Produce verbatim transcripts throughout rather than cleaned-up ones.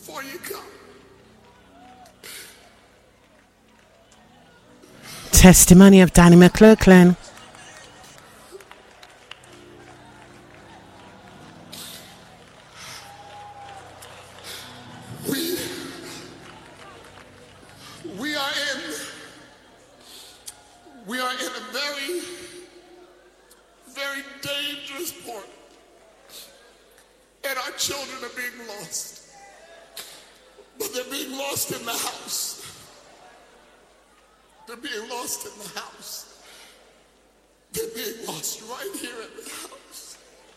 before you come. Testimony of Danny McClurkin. We, we are in, we are in a very, very dangerous point. And our children are being lost. But they're being lost in the house. They're being lost in the house. They're being lost right here in the house.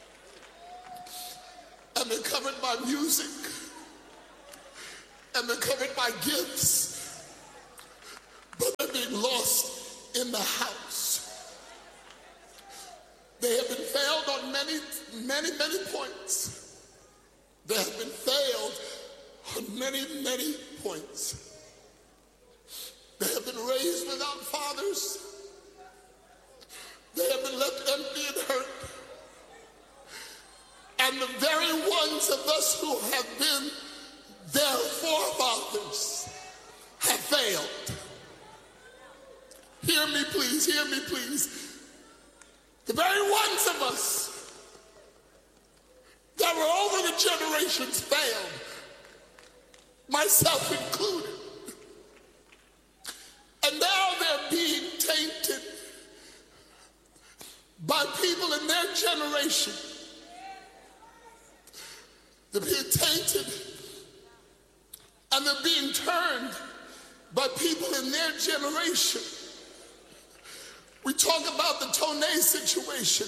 And they're covered by music. And they're covered by gifts. But they're being lost in the house. They have been failed on many, many, many points. They have been failed on many, many points. They have been raised without fathers. They have been left empty and hurt. And the very ones of us who have been their forefathers have failed. Hear me, please. Hear me, please. The very ones of us that were over the generations failed, myself included. And now they're being tainted by people in their generation. They're being tainted and they're being turned by people in their generation. We talk about the Tone situation,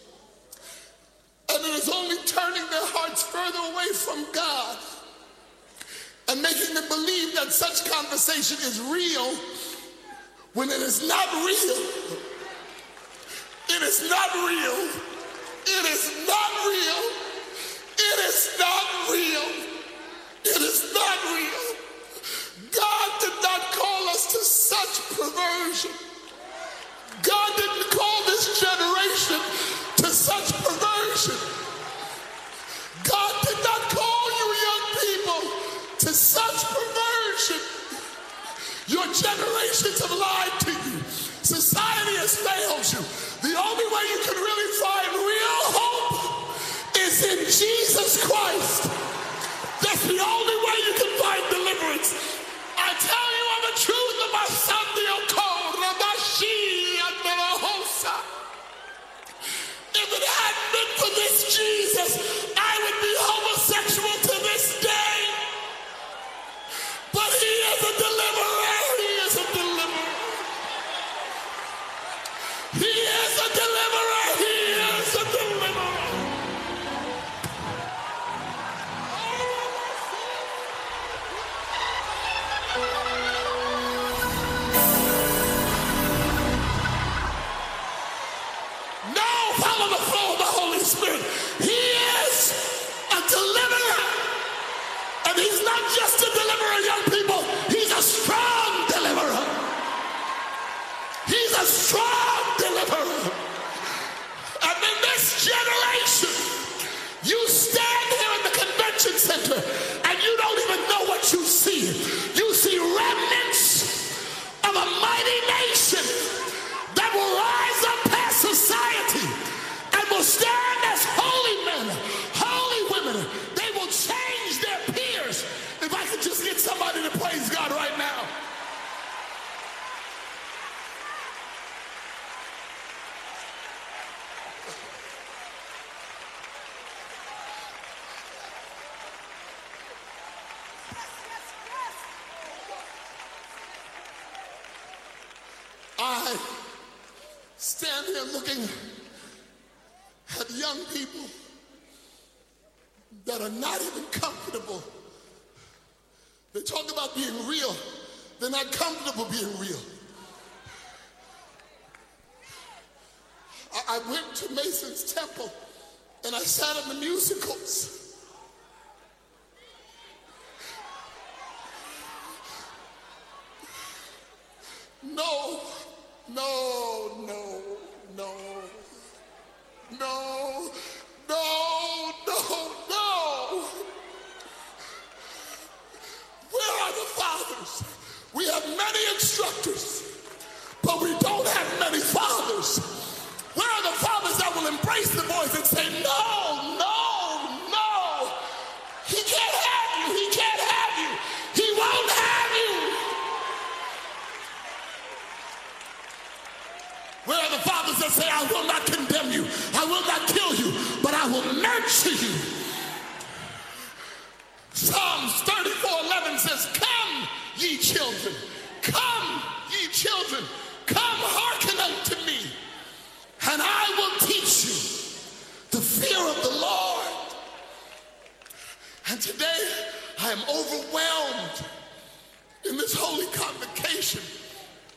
and it is only turning their hearts further away from God and making them believe that such conversation is real when it is not real. It is not real. It is not real. It is not real. It is not real. God did not call us to such perversion. God didn't call this generation to such perversion. God did not call you young people to such perversion. Your generations have lied to you. Society has failed you. The only way you can really find real hope is in Jesus Christ. That's the only way you can find deliverance. I tell you of the truth of my son, the Oko, Rabashi, and Melahosa. If it hadn't been for this Jesus, I would be homosexual to this day. But he is a deliverer. He is a deliverer. He is a deliverer. He is a deliverer. Now follow the flow of the Holy Spirit. He is a deliverer. And he's not just a deliverer, young people. He's a strong deliverer. He's a strong deliverer. And in this generation, you stand here in the convention center and you don't even know what you see. You see remnants of a mighty nation that will rise up past society and will stand as holy men, holy women. They will change their peers. If I could just get somebody to praise God right now. I stand here looking at young people that are not even comfortable. They talk about being real. They're not comfortable being real. I, I went to Mason's Temple and I sat in the musicals. No, no, no, no, no, no, no, no. instructors, but we don't have many fathers. Where are the fathers that will embrace the boys and say, no, no, no, he can't have you, he can't have you, he won't have you. Where are the fathers that say, I will not condemn you, I will not kill you, but I will nurture you? Psalms thirty-four eleven says, come, ye children, come, ye children, come, hearken